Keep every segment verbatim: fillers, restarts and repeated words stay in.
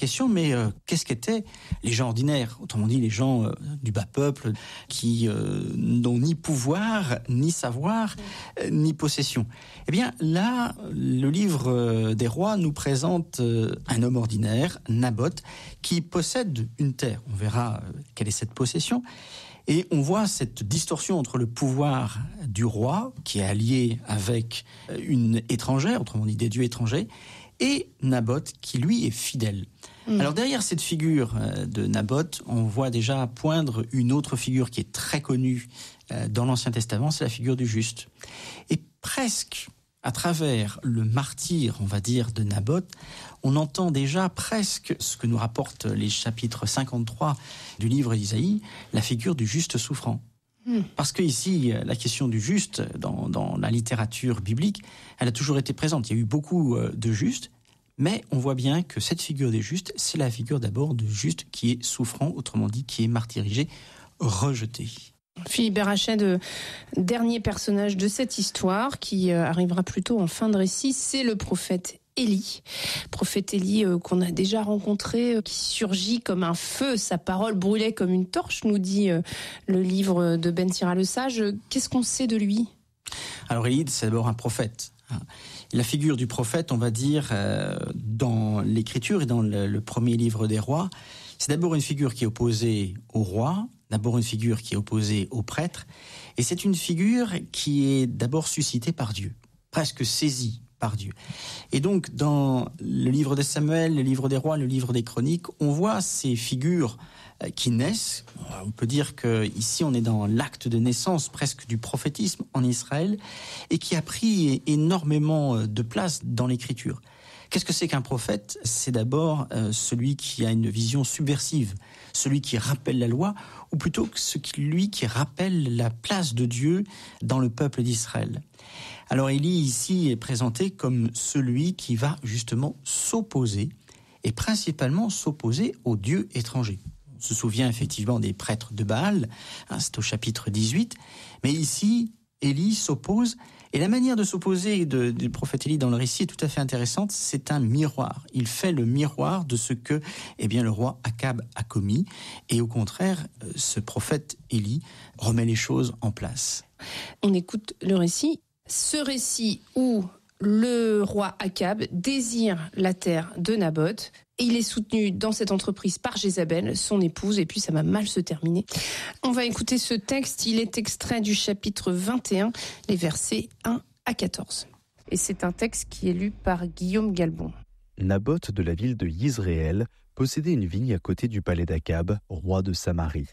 question, mais euh, qu'est-ce qu'étaient les gens ordinaires, autrement dit les gens euh, du bas peuple, qui euh, n'ont ni pouvoir, ni savoir, euh, ni possession. Eh bien là, le livre euh, des rois nous présente euh, un homme ordinaire, Naboth, qui possède une terre. On verra euh, quelle est cette possession. Et on voit cette distorsion entre le pouvoir du roi, qui est allié avec une étrangère, autrement dit des dieux étrangers, et Naboth, qui lui est fidèle. Mmh. Alors derrière cette figure de Naboth, on voit déjà poindre une autre figure qui est très connue dans l'Ancien Testament, c'est la figure du juste. Et presque à travers le martyre, on va dire, de Naboth, on entend déjà presque ce que nous rapportent les chapitres cinquante-trois du livre d'Isaïe, la figure du juste souffrant. Mmh. Parce que ici, la question du juste, dans, dans la littérature biblique, elle a toujours été présente. Il y a eu beaucoup de justes, mais on voit bien que cette figure des justes, c'est la figure d'abord du juste qui est souffrant, autrement dit, qui est martyrisé, rejeté. Philippe Berachet, dernier personnage de cette histoire, qui arrivera plutôt en fin de récit, c'est le prophète Élie. Prophète Élie euh, qu'on a déjà rencontré, euh, qui surgit comme un feu, sa parole brûlait comme une torche, nous dit euh, le livre de Ben Sira le Sage. Qu'est-ce qu'on sait de lui ? Alors Élie, c'est d'abord un prophète. La figure du prophète, on va dire, euh, dans l'Écriture et dans le, le premier livre des rois, c'est d'abord une figure qui est opposée au roi, d'abord une figure qui est opposée au prêtre, et c'est une figure qui est d'abord suscitée par Dieu, presque saisie par Dieu. Et donc, dans le livre de Samuel, le livre des rois, le livre des chroniques, on voit ces figures qui naissent. On peut dire qu'ici, on est dans l'acte de naissance presque du prophétisme en Israël et qui a pris énormément de place dans l'Écriture. Qu'est-ce que c'est qu'un prophète ? C'est d'abord euh, celui qui a une vision subversive, celui qui rappelle la loi, ou plutôt celui qui rappelle la place de Dieu dans le peuple d'Israël. Alors Élie ici est présenté comme celui qui va justement s'opposer, et principalement s'opposer aux dieux étrangers. On se souvient effectivement des prêtres de Baal, hein, c'est au chapitre dix-huit, mais ici, Élie s'oppose, et la manière de s'opposer de, du prophète Élie dans le récit est tout à fait intéressante, c'est un miroir. Il fait le miroir de ce que eh bien, le roi Akab a commis, et au contraire, ce prophète Élie remet les choses en place. On écoute le récit. Ce récit où le roi Akab désire la terre de Naboth, et il est soutenu dans cette entreprise par Jézabel, son épouse, et puis ça va mal se terminer. On va écouter ce texte, il est extrait du chapitre vingt et un, les versets un à quatorze. Et c'est un texte qui est lu par Guillaume Galbon. Naboth de la ville de Yizréel possédait une vigne à côté du palais d'Akab, roi de Samarie.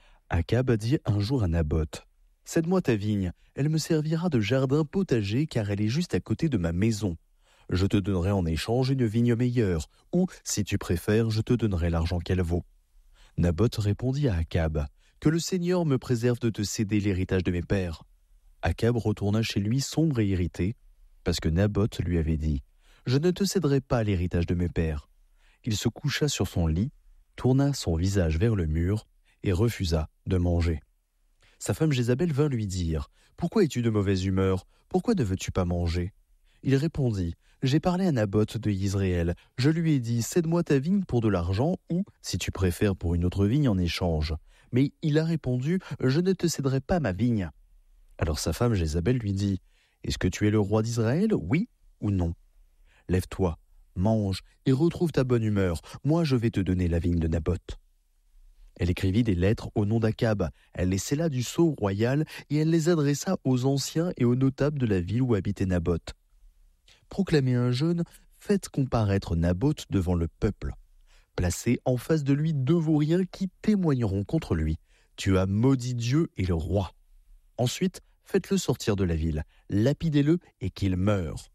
Akab dit un jour à Naboth: « Cède-moi ta vigne, elle me servira de jardin potager car elle est juste à côté de ma maison. Je te donnerai en échange une vigne meilleure, ou, si tu préfères, je te donnerai l'argent qu'elle vaut. » Naboth répondit à Akab: « Que le Seigneur me préserve de te céder l'héritage de mes pères. » Akab retourna chez lui sombre et irrité, parce que Naboth lui avait dit: « Je ne te céderai pas l'héritage de mes pères. » Il se coucha sur son lit, tourna son visage vers le mur et refusa de manger. Sa femme Jézabel vint lui dire: « Pourquoi es-tu de mauvaise humeur ? Pourquoi ne veux-tu pas manger ?» Il répondit: « J'ai parlé à Naboth de Yizréel. Je lui ai dit: cède-moi ta vigne pour de l'argent ou, si tu préfères, pour une autre vigne en échange. » Mais il a répondu: « Je ne te céderai pas ma vigne. » Alors sa femme Jézabel lui dit: « Est-ce que tu es le roi d'Israël, oui ou non ? Lève-toi, mange et retrouve ta bonne humeur. Moi, je vais te donner la vigne de Naboth. » Elle écrivit des lettres au nom d'Akab, elle les scella du sceau royal et elle les adressa aux anciens et aux notables de la ville où habitait Naboth. Proclamez un jeûne, faites comparaître Naboth devant le peuple. Placez en face de lui deux vauriens qui témoigneront contre lui. Tu as maudit Dieu et le roi. Ensuite, faites-le sortir de la ville, lapidez-le et qu'il meure.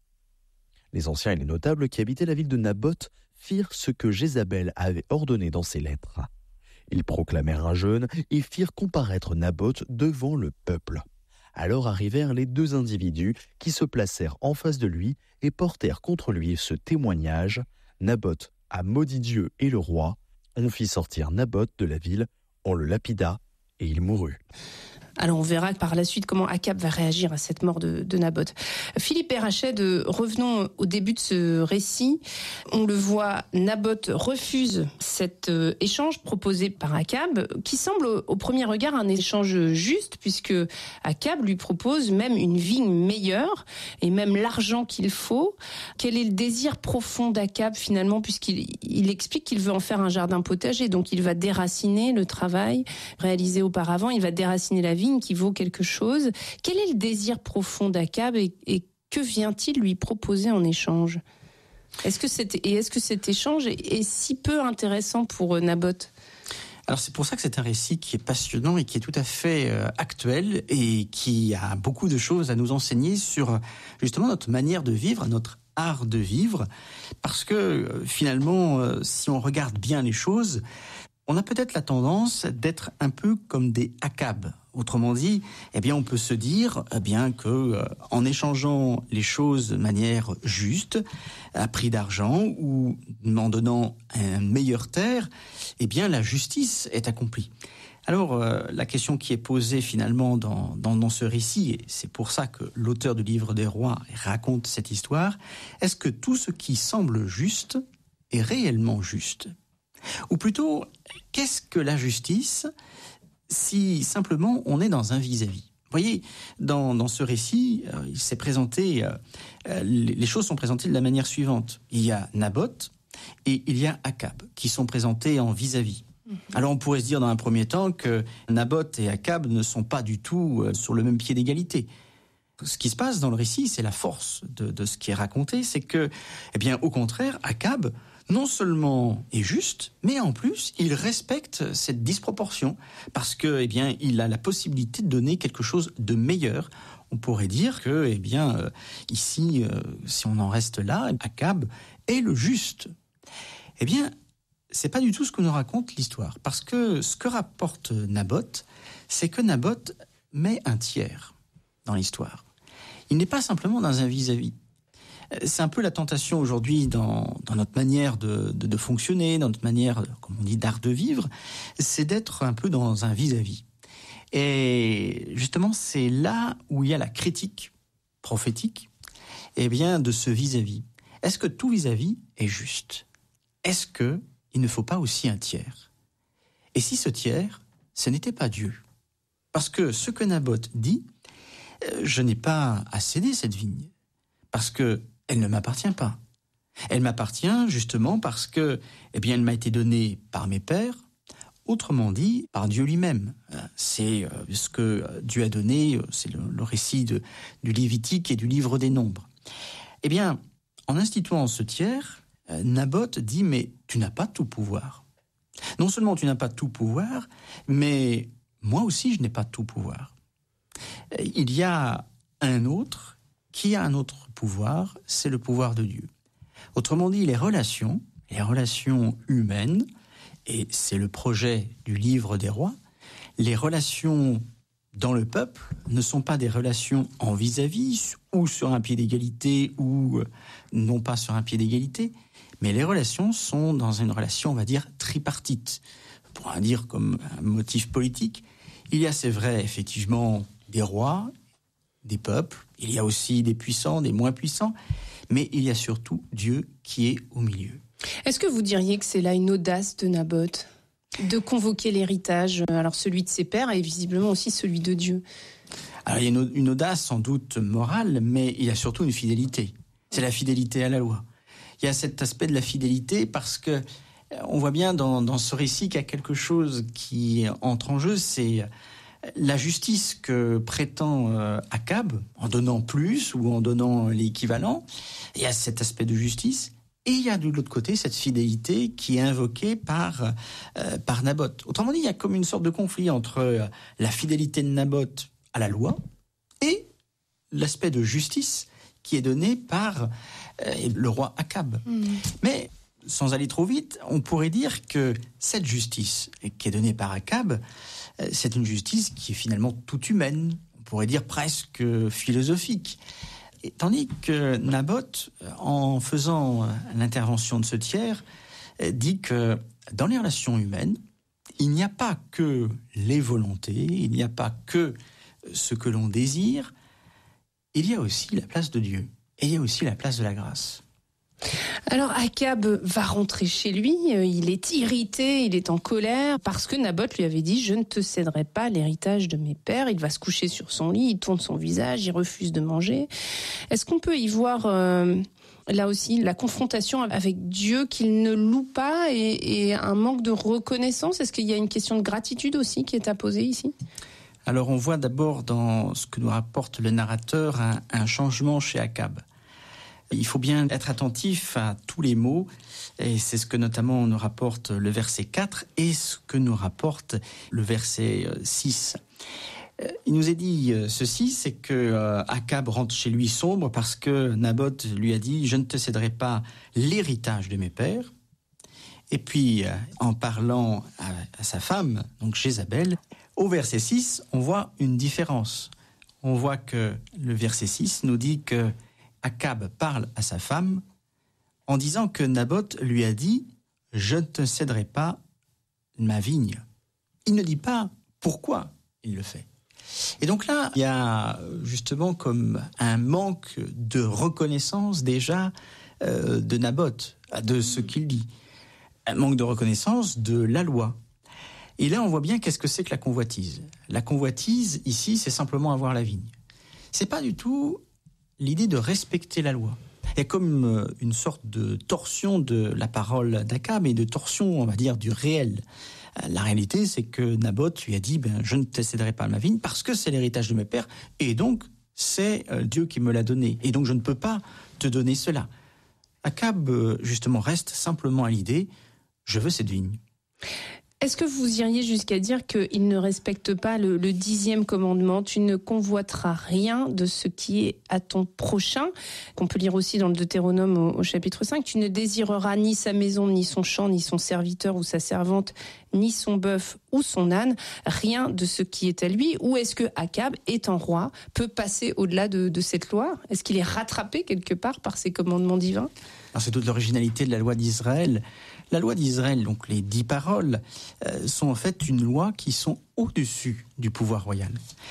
Les anciens et les notables qui habitaient la ville de Naboth firent ce que Jézabel avait ordonné dans ses lettres. Ils proclamèrent un jeûne et firent comparaître Naboth devant le peuple. Alors arrivèrent les deux individus qui se placèrent en face de lui et portèrent contre lui ce témoignage: « Naboth a maudit Dieu et le roi. On fit sortir Naboth de la ville, on le lapida et il mourut. » Alors on verra par la suite comment Akab va réagir à cette mort de, de Naboth. Philippe Perrachet, de, revenons au début de ce récit. On le voit, Naboth refuse cet euh, échange proposé par Akab, qui semble au, au premier regard un échange juste, puisque Akab lui propose même une vigne meilleure et même l'argent qu'il faut. Quel est le désir profond d'Akab finalement, puisqu'il il explique qu'il veut en faire un jardin potager, donc il va déraciner le travail réalisé auparavant, il va déraciner la vigne qui vaut quelque chose. Quel est le désir profond d'Akab et, et que vient-il lui proposer en échange ? Est-ce que cet, et est-ce que cet échange est, est si peu intéressant pour Naboth ? Alors c'est pour ça que c'est un récit qui est passionnant et qui est tout à fait euh, actuel et qui a beaucoup de choses à nous enseigner sur justement notre manière de vivre, notre art de vivre, parce que euh, finalement, euh, si on regarde bien les choses, on a peut-être la tendance d'être un peu comme des Akab. Autrement dit, eh bien, on peut se dire eh bien que euh, en échangeant les choses de manière juste, à prix d'argent ou en donnant un meilleur terre, eh bien, la justice est accomplie. Alors, euh, la question qui est posée finalement dans, dans, dans ce récit, et c'est pour ça que l'auteur du livre des rois raconte cette histoire, est-ce que tout ce qui semble juste est réellement juste ? Ou plutôt, qu'est-ce que la justice si simplement on est dans un vis-à-vis ? Vous voyez, dans, dans ce récit, euh, il s'est présenté, euh, les, les choses sont présentées de la manière suivante. Il y a Naboth et il y a Akab qui sont présentés en vis-à-vis. Mmh. Alors on pourrait se dire dans un premier temps que Naboth et Akab ne sont pas du tout euh, sur le même pied d'égalité. Ce qui se passe dans le récit, c'est la force de, de ce qui est raconté, c'est que, eh bien, au contraire, Akab non seulement est juste, mais en plus, il respecte cette disproportion parce que, eh bien, il a la possibilité de donner quelque chose de meilleur. On pourrait dire que, eh bien, euh, ici, euh, si on en reste là, Akab est le juste. Eh bien, c'est pas du tout ce que nous raconte l'histoire, parce que ce que rapporte Naboth, c'est que Naboth met un tiers dans l'histoire. Il n'est pas simplement dans un vis-à-vis. C'est un peu la tentation aujourd'hui dans, dans notre manière de, de, de fonctionner, dans notre manière, comme on dit, d'art de vivre, c'est d'être un peu dans un vis-à-vis. Et justement, c'est là où il y a la critique prophétique, eh bien, de ce vis-à-vis. Est-ce que tout vis-à-vis est juste ? Est-ce qu'il ne faut pas aussi un tiers ? Et si ce tiers, ce n'était pas Dieu ? Parce que ce que Naboth dit, je n'ai pas à céder cette vigne, parce que elle ne m'appartient pas. Elle m'appartient justement parce que, eh bien, elle m'a été donnée par mes pères, autrement dit, par Dieu lui-même. C'est ce que Dieu a donné, c'est le, le récit de, du Lévitique et du livre des Nombres. Eh bien, en instituant ce tiers, Naboth dit, mais tu n'as pas tout pouvoir. Non seulement tu n'as pas tout pouvoir, mais moi aussi je n'ai pas tout pouvoir. Il y a un autre qui a un autre pouvoir, c'est le pouvoir de Dieu. Autrement dit, les relations, les relations humaines, et c'est le projet du livre des rois, les relations dans le peuple ne sont pas des relations en vis-à-vis, ou sur un pied d'égalité, ou non pas sur un pied d'égalité, mais les relations sont dans une relation, on va dire, tripartite. On pourrait dire comme un motif politique. Il y a, c'est vrai, effectivement, des rois, des peuples, il y a aussi des puissants, des moins puissants, mais il y a surtout Dieu qui est au milieu. Est-ce que vous diriez que c'est là une audace de Naboth, de convoquer l'héritage, alors celui de ses pères et visiblement aussi celui de Dieu ? Alors il y a une, une audace sans doute morale, mais il y a surtout une fidélité. C'est la fidélité à la loi. Il y a cet aspect de la fidélité parce que on voit bien dans, dans ce récit qu'il y a quelque chose qui entre en jeu, c'est la justice que prétend euh, Akab, en donnant plus ou en donnant l'équivalent. Il y a cet aspect de justice. Et il y a de l'autre côté cette fidélité qui est invoquée par, euh, par Naboth. Autrement dit, il y a comme une sorte de conflit entre euh, la fidélité de Naboth à la loi et l'aspect de justice qui est donné par euh, le roi Akab. Mmh. Mais sans aller trop vite, on pourrait dire que cette justice qui est donnée par Akab, c'est une justice qui est finalement toute humaine, on pourrait dire presque philosophique. Et tandis que Naboth, en faisant l'intervention de ce tiers, dit que dans les relations humaines, il n'y a pas que les volontés, il n'y a pas que ce que l'on désire, il y a aussi la place de Dieu, et il y a aussi la place de la grâce. Alors Akab va rentrer chez lui, il est irrité, il est en colère parce que Naboth lui avait dit « Je ne te céderai pas l'héritage de mes pères ». Il va se coucher sur son lit, il tourne son visage, il refuse de manger. Est-ce qu'on peut y voir euh, là aussi la confrontation avec Dieu qu'il ne loue pas et, et un manque de reconnaissance? Est-ce qu'il y a une question de gratitude aussi qui est à poser ici? Alors on voit d'abord dans ce que nous rapporte le narrateur un, un changement chez Akab. Il faut bien être attentif à tous les mots, et c'est ce que notamment nous rapporte le verset quatre et ce que nous rapporte le verset six. Il nous est dit ceci, c'est que Akab rentre chez lui sombre parce que Naboth lui a dit « Je ne te céderai pas l'héritage de mes pères ». Et puis, en parlant à, à sa femme, donc Jézabel, au verset six, on voit une différence. On voit que le verset six nous dit que Akab parle à sa femme en disant que Naboth lui a dit « Je ne te céderai pas ma vigne ». Il ne dit pas pourquoi il le fait. Et donc là, il y a justement comme un manque de reconnaissance déjà euh, de Naboth, de ce qu'il dit. Un manque de reconnaissance de la loi. Et là, on voit bien qu'est-ce que c'est que la convoitise. La convoitise, ici, c'est simplement avoir la vigne. C'est pas du tout l'idée de respecter la loi. Il y a comme une sorte de torsion de la parole d'Akab et de torsion, on va dire, du réel. La réalité, c'est que Naboth lui a dit ben, « Je ne te céderai pas ma vigne parce que c'est l'héritage de mes pères et donc c'est Dieu qui me l'a donné. Et donc je ne peux pas te donner cela. » Akab, justement, reste simplement à l'idée « Je veux cette vigne. » Est-ce que vous iriez jusqu'à dire qu'il ne respecte pas le, le dixième commandement? Tu ne convoiteras rien de ce qui est à ton prochain, qu'on peut lire aussi dans le Deutéronome au, au chapitre cinq. Tu ne désireras ni sa maison, ni son champ, ni son serviteur ou sa servante, ni son bœuf ou son âne, rien de ce qui est à lui. Ou est-ce que Akab, étant roi, peut passer au-delà de, de cette loi? Est-ce qu'il est rattrapé quelque part par ces commandements divins? Alors, c'est toute l'originalité de la loi d'Israël. La loi d'Israël, donc les dix paroles, euh, sont en fait une loi qui sont au-dessus du pouvoir royal.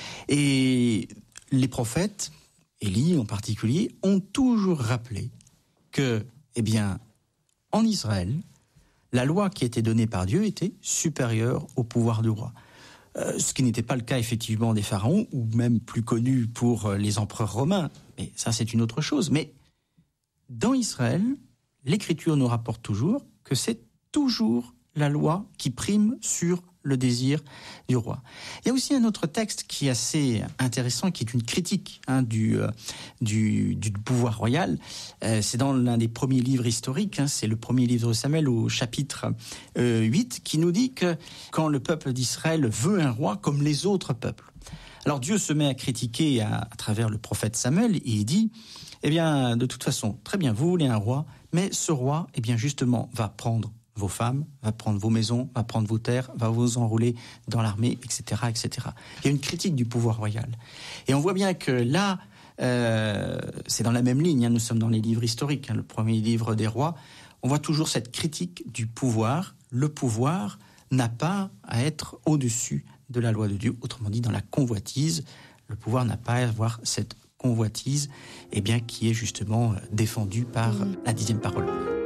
Et les prophètes, Élie en particulier, ont toujours rappelé que, eh bien, en Israël, la loi qui était donnée par Dieu était supérieure au pouvoir du roi. Euh, ce qui n'était pas le cas effectivement des pharaons, ou même plus connu pour les empereurs romains. Mais ça, c'est une autre chose. Mais dans Israël, l'Écriture nous rapporte toujours que c'est toujours la loi qui prime sur le désir du roi. Il y a aussi un autre texte qui est assez intéressant, qui est une critique hein, du, euh, du, du pouvoir royal. Euh, c'est dans l'un des premiers livres historiques, hein, c'est le premier livre de Samuel au chapitre euh, huit, qui nous dit que quand le peuple d'Israël veut un roi comme les autres peuples, alors Dieu se met à critiquer à, à travers le prophète Samuel, et il dit, eh bien, de toute façon, très bien, vous voulez un roi, mais ce roi, eh bien, justement, va prendre vos femmes, va prendre vos maisons, va prendre vos terres, va vous enrôler dans l'armée, et cetera, et cetera. Il y a une critique du pouvoir royal. Et on voit bien que là, euh, c'est dans la même ligne, hein, nous sommes dans les livres historiques, hein, le premier livre des rois, on voit toujours cette critique du pouvoir. Le pouvoir n'a pas à être au-dessus de la loi de Dieu, autrement dit, dans la convoitise, le pouvoir n'a pas à avoir cette convoitise, eh bien, qui est justement défendue par la dixième parole.